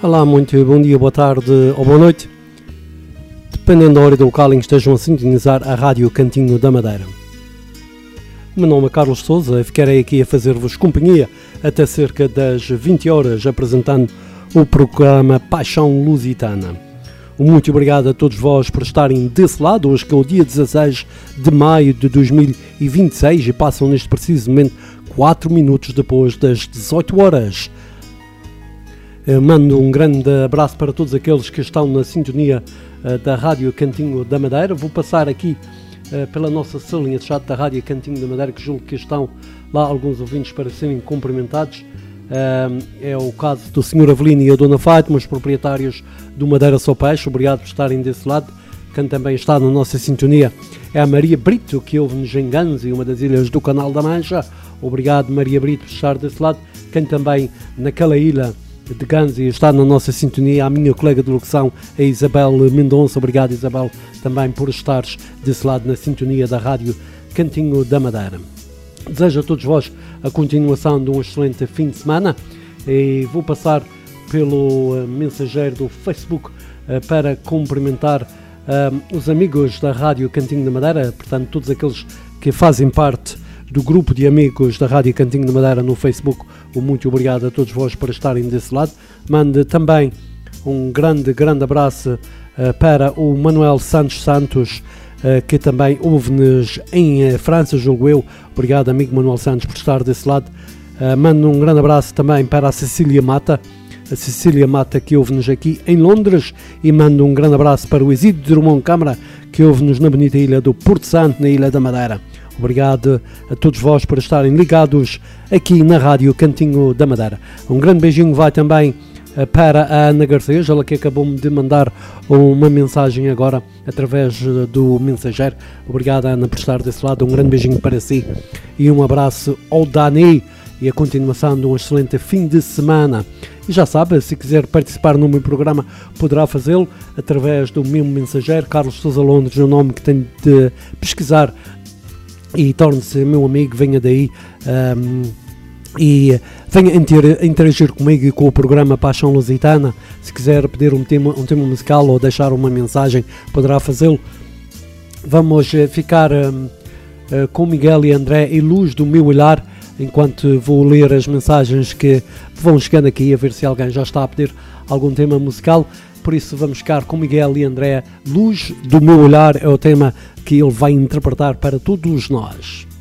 Olá, muito bom dia, boa tarde ou boa noite, dependendo da hora e do local em que estejam a sintonizar a Rádio Cantinho da Madeira. O meu nome é Carlos Sousa e ficarei aqui a fazer-vos companhia até cerca das 20 horas, apresentando o programa Paixão Lusitana. Muito obrigado a todos vós por estarem desse lado, hoje que é o dia 16 de maio de 2026 e passam neste preciso momento 4 minutos depois das 18 horas. Mando um grande abraço para todos aqueles que estão na sintonia da Rádio Cantinho da Madeira. Vou passar aqui pela nossa salinha de chat da Rádio Cantinho da Madeira, que julgo que estão lá alguns ouvintes para serem cumprimentados. É o caso do Sr. Avelino e a Dona Fátima, os proprietários do Madeira Só Peixe. Obrigado por estarem desse lado. Quem também está na nossa sintonia é a Maria Brito, que ouve-nos em Ganze, uma das ilhas do Canal da Mancha. Obrigado, Maria Brito, por estar desse lado. Quem também naquela ilha de Ganze está na nossa sintonia, a minha colega de locução, a Isabel Mendonça. Obrigado, Isabel, também por estares desse lado na sintonia da Rádio Cantinho da Madeira. Desejo a todos vós a continuação de um excelente fim de semana e vou passar pelo mensageiro do Facebook para cumprimentar os amigos da Rádio Cantinho da Madeira, portanto todos aqueles que fazem parte do grupo de amigos da Rádio Cantinho da Madeira no Facebook. Muito obrigado a todos vós por estarem desse lado. Mande também um grande abraço para o Manuel Santos, que também ouve-nos em França, julgo eu. Obrigado, amigo Manuel Santos, por estar desse lado. Mando um grande abraço também para a Cecília Mata, que ouve-nos aqui em Londres, e mando um grande abraço para o Exídio Drummond Câmara, que ouve-nos na bonita ilha do Porto Santo, na Ilha da Madeira. Obrigado a todos vós por estarem ligados aqui na Rádio Cantinho da Madeira. Um grande beijinho vai também para a Ana Garcês, ela que acabou-me de mandar uma mensagem agora através do mensageiro. Obrigado, Ana, por estar desse lado. Um grande beijinho para si e um abraço ao Dani e a continuação de um excelente fim de semana. E já sabe, se quiser participar no meu programa, poderá fazê-lo através do meu mensageiro, Carlos Sousa Londres, o nome que tem de pesquisar, e torne-se meu amigo, venha daí e venha interagir comigo e com o programa Paixão Lusitana. Se quiser pedir um tema musical ou deixar uma mensagem, poderá fazê-lo. Vamos ficar com Miguel e André e Luz do Meu Olhar, enquanto vou ler as mensagens que vão chegando aqui, a ver se alguém já está a pedir algum tema musical. Por isso vamos ficar com Miguel e André. Luz do Meu Olhar é o tema que ele vai interpretar para todos nós.